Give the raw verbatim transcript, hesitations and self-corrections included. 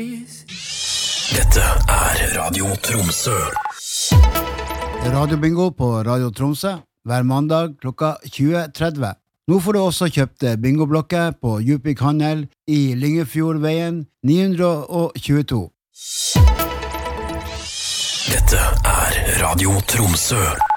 Dette er Radio Tromsø. Radio Bingo på Radio Tromsø hver mandag klokka tjue tretti. Nå får du også kjøpt bingoblokker på Djupvik Handel i Lyngefjordveien ni hundre tjueto. Dette er Radio Tromsø.